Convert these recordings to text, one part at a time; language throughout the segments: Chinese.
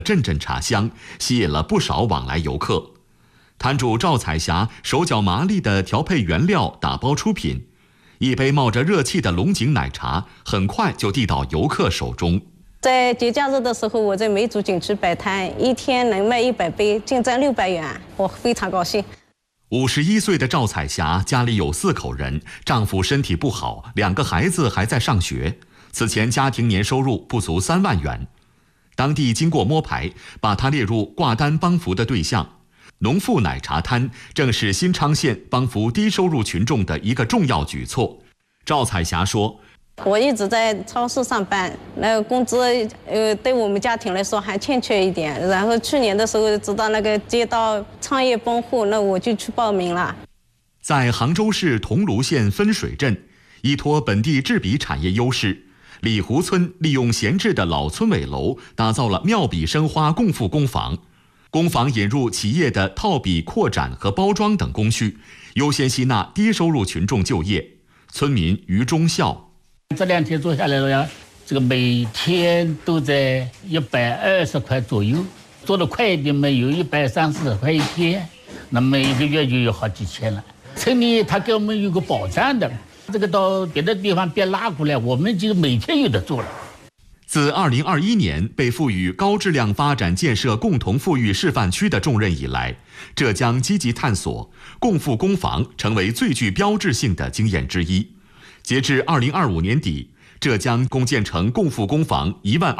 阵阵茶香，吸引了不少往来游客。摊主赵彩霞手脚麻利地调配原料，打包出品，一杯冒着热气的龙井奶茶很快就递到游客手中。 在节假日的时候，我在梅竹景区摆摊，一天能卖100杯，净赚600元，我非常高兴。 51岁的赵彩霞家里有4口人，丈夫身体不好，2个孩子还在上学，此前家庭年收入不足3万元。当地经过摸排，把她列入挂单帮扶的对象。农妇奶茶摊正是新昌县帮扶低收入群众的一个重要举措。赵彩霞说：“ 我一直在超市上班，那个工资对我们家庭来说还欠缺一点。然后去年的时候知道那个街道创业帮扶，那我就去报名了。” 在杭州市桐庐县分水镇，依托本地制笔产业优势，李湖村利用闲置的老村委楼，打造了妙笔生花共富工坊。工坊引入企业的套笔、扩展和包装等工序，优先吸纳低收入群众就业。村民于忠孝：“ 这2天做下来了呀，这个每天都在120块左右，做得快一点嘛，有130块一天，那么1个月就有好几千了。村里他给我们有个保障的，这个到别的地方别拉过来，我们就每天有的做了。” 自2021年被赋予高质量发展建设共同富裕示范区的重任以来，浙江积极探索共富工坊成为最具标志性的经验之一。截至2025年底，浙江共建成共富工坊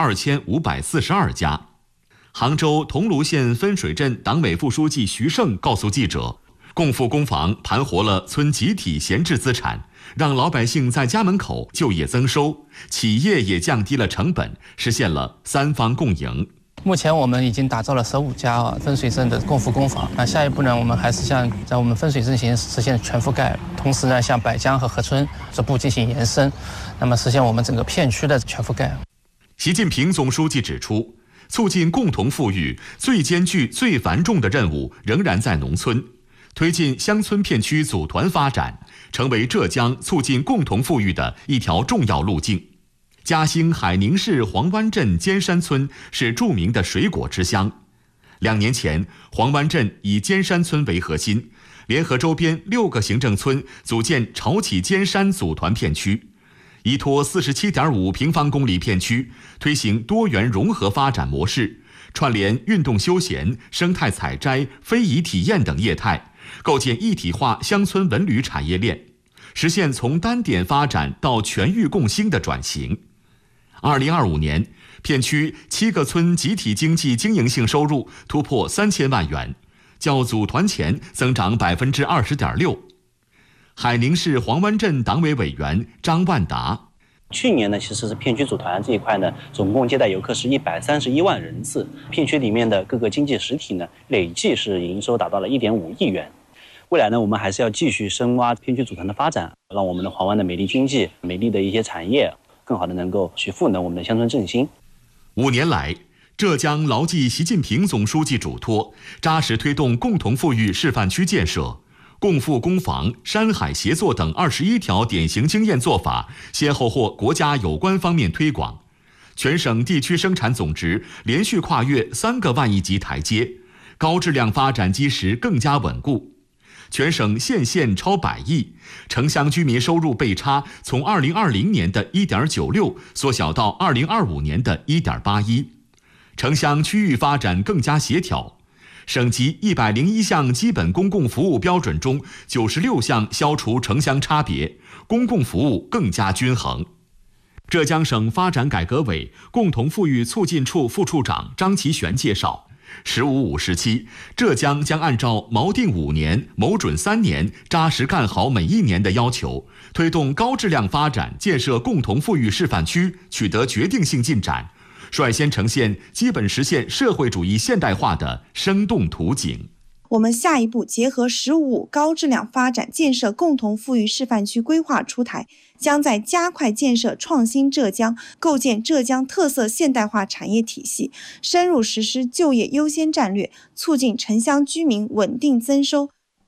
12542家。杭州桐庐县分水镇党委副书记徐胜告诉记者，共富工坊盘活了村集体闲置资产，让老百姓在家门口就业增收，企业也降低了成本，实现了3方共赢。 目前我们已经打造了15家分水镇的共富工坊。那下一步呢，我们还是向在我们分水镇实现全覆盖，同时呢，向百江和合村逐步进行延伸，那么实现我们整个片区的全覆盖。 习近平总书记指出，促进共同富裕最艰巨、最繁重的任务仍然在农村。推进乡村片区组团发展，成为浙江促进共同富裕的一条重要路径。嘉兴海宁市黄湾镇尖山村是著名的水果之乡。2年前，黄湾镇以尖山村为核心，联合周边6个行政村，组建潮起尖山组团片区，依托47.5平方公里片区，推行多元融合发展模式，串联运动休闲、生态采摘、非遗体验等业态，构建一体化乡村文旅产业链，实现从单点发展到全域共兴的转型。2025年，片区7个村集体经济经营性收入突破3000万元，较组团前增长20.6%。海宁市黄湾镇党委委员张万达： 去年呢，其实是片区组团这一块呢，总共接待游客是131万人次。片区里面的各个经济实体呢，累计是营收达到了1.5亿元。未来呢，我们还是要继续深挖片区组团的发展，让我们的黄湾的美丽经济、美丽的一些产业，更好的能够去赋能我们的乡村振兴。 5年来，浙江牢记习近平总书记嘱托，扎实推动共同富裕示范区建设。共富工坊、山海协作等21条典型经验做法，先后获国家有关方面推广。全省地区生产总值连续跨越3个万亿级台阶，高质量发展基石更加稳固。全省县超100亿，城乡居民收入倍差从2020年的1.96缩小到2025年的1.81，城乡区域发展更加协调。省级101项基本公共服务标准中，96项消除城乡差别，公共服务更加均衡。浙江省发展改革委共同富裕促进处副处长张其玄介绍，“15-5”时期，浙江将按照锚定5年、谋准3年，扎实干好每一年的要求，推动高质量发展建设共同富裕示范区取得决定性进展，率先呈现基本实现社会主义现代化的生动图景。 我们下一步结合“15-5”高质量发展建设共同富裕示范区规划出台，将在加快建设创新浙江、构建浙江特色现代化产业体系，深入实施就业优先战略，促进城乡居民稳定增收。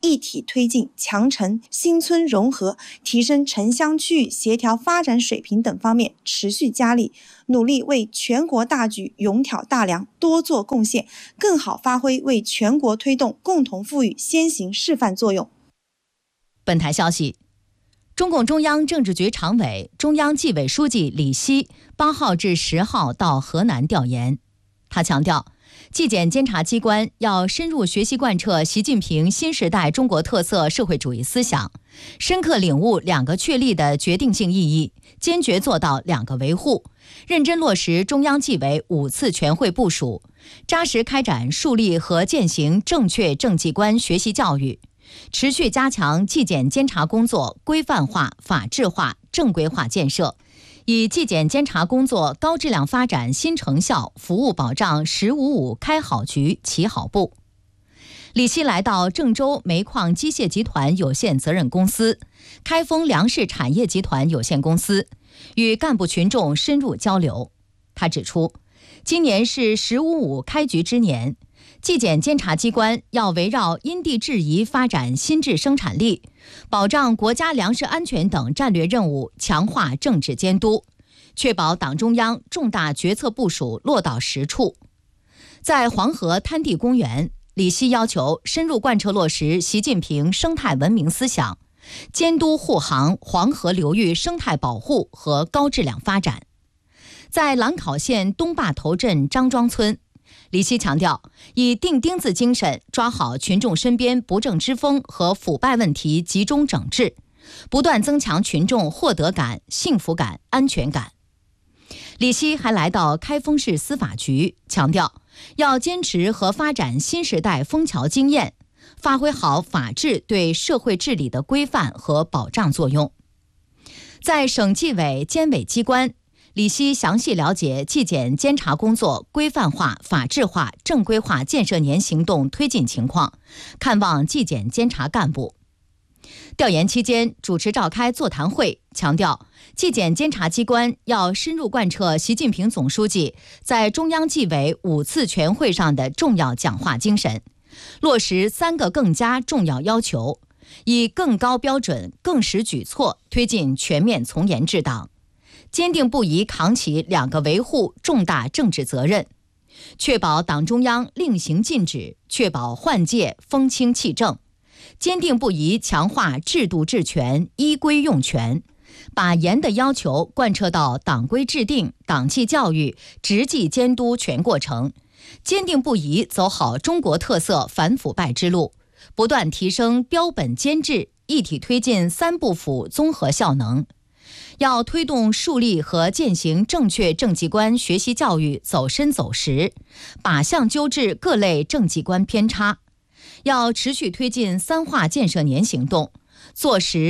一体推进强城新村融合、提升城乡区域协调发展水平等方面持续加力，努力为全国大局勇挑大梁，多做贡献，更好发挥为全国推动共同富裕先行示范作用。 本台消息，中共中央政治局常委、中央纪委书记李希8号至10号到河南调研。他强调，纪检监察机关要深入学习贯彻习近平新时代中国特色社会主义思想，深刻领悟2个确立的决定性意义，坚决做到2个维护，认真落实中央纪委5次全会部署，扎实开展树立和践行正确政纪观学习教育，持续加强纪检监察工作规范化、法治化、正规化建设，以纪检监察工作高质量发展新成效，服务保障“1055”开好局、起好步。李希来到郑州煤矿机械集团有限责任公司、开封粮食产业集团有限公司，与干部群众深入交流。他指出，今年是“1055”开局之年，纪检监察机关要围绕因地制宜发展新质生产力，保障国家粮食安全等战略任务，强化政治监督，确保党中央重大决策部署落到实处。在黄河滩地公园，李希要求深入贯彻落实习近平生态文明思想，监督护航黄河流域生态保护和高质量发展。在兰考县东坝头镇张庄村，李希强调，以钉钉子精神抓好群众身边不正之风和腐败问题集中整治，不断增强群众获得感、幸福感、安全感。李希还来到开封市司法局，强调要坚持和发展新时代枫桥经验，发挥好法治对社会治理的规范和保障作用。在省纪委监委机关，李希详细了解纪检监察工作规范化、法治化、正规化建设年行动推进情况，看望纪检监察干部。调研期间主持召开座谈会，强调纪检监察机关要深入贯彻习近平总书记在中央纪委5次全会上的重要讲话精神，落实3个更加重要要求，以更高标准、更实举措推进全面从严治党，坚定不移扛起2个维护重大政治责任，确保党中央令行禁止，确保换届风清气正，坚定不移强化制度治权、依规用权，把严的要求贯彻到党规制定、党纪教育、执纪监督全过程，坚定不移走好中国特色反腐败之路，不断提升标本兼治，一体推进3部府综合效能。要推动树立和践行正确政纪观学习教育走深走实，靶向纠治各类政纪观偏差。要持续推进3化建设年行动，做实